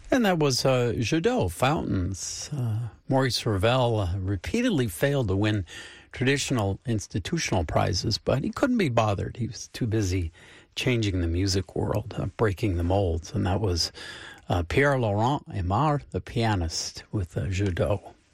And that was Jeu d'eau, Fountains. Maurice Ravel repeatedly failed to win traditional institutional prizes, but he couldn't be bothered. He was too busy changing the music world, breaking the molds. And that was Pierre Laurent Aimard, the pianist, with Jeu d'eau.